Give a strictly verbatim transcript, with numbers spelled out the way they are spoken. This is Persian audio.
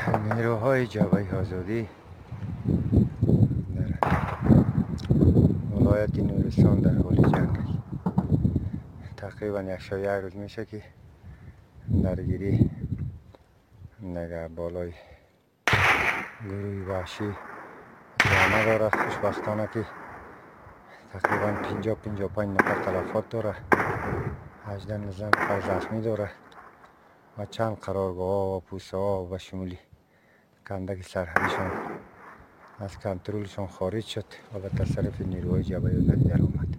نیروهای جبهه آزادی در ولایت نورستان در حال جنگ است. تقریبا یک شو یک روز میشه که درگیری نگه بالای گروه وحشی ادامه دارد. خوشبختانه که تقریبا پنجاه پنجاه و پنج نفر تلفات داره، هجده نفر زخمی داره و چند قرارگاه ها و پوسته ها و شمولی کندک سرحدیشان از کنترلشان خارج شد و به تصرف نیروهای جبهه آزادی در آمد.